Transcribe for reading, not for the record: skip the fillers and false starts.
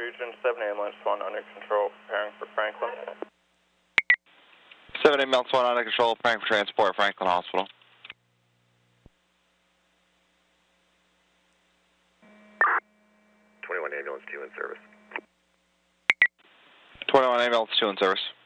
region, 7 ambulance 1 under control, preparing for Franklin. 7 ambulance 1 under control, preparing for transport, Franklin Hospital. 21 ambulance 2 in service. 21 ambulance 2 in service.